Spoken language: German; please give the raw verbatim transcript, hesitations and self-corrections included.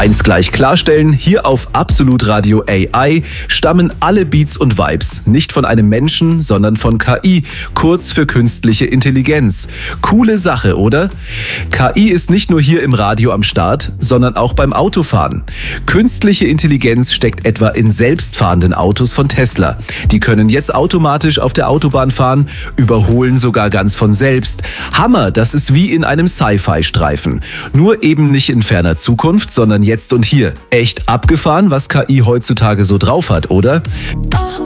Eins gleich klarstellen, hier auf Absolut Radio A I stammen alle Beats und Vibes nicht von einem Menschen, sondern von K I, kurz für künstliche Intelligenz. Coole Sache, oder? K I ist nicht nur hier im Radio am Start, sondern auch beim Autofahren. Künstliche Intelligenz steckt etwa in selbstfahrenden Autos von Tesla. Die können jetzt automatisch auf der Autobahn fahren, überholen sogar ganz von selbst. Hammer, das ist wie in einem Sci-Fi-Streifen. Nur eben nicht in ferner Zukunft, sondern jetzt und hier. Echt abgefahren, was K I heutzutage so drauf hat, oder?